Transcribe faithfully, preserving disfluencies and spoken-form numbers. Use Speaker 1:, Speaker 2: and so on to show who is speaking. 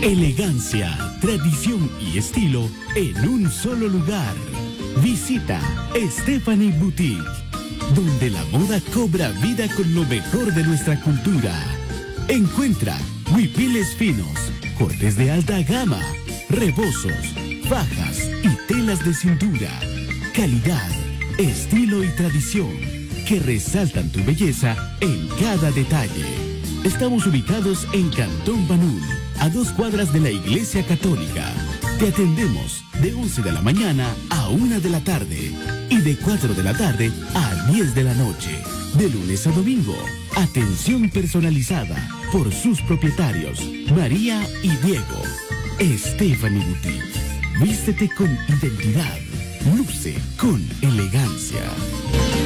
Speaker 1: Elegancia, tradición y estilo en un solo lugar. Visita Stephanie Boutique, donde la moda cobra vida con lo mejor de nuestra cultura. Encuentra huipiles finos, cortes de alta gama, rebozos, fajas y telas de cintura. Calidad, estilo y tradición que resaltan tu belleza en cada detalle. Estamos ubicados en Cantón Banul, a dos cuadras de la Iglesia Católica. Te atendemos de once de la mañana a una de la tarde y de cuatro de la tarde a diez de la noche. De lunes a domingo. Atención personalizada por sus propietarios, María y Diego. Stephanie Boutique. Vístete con identidad. Luce con elegancia.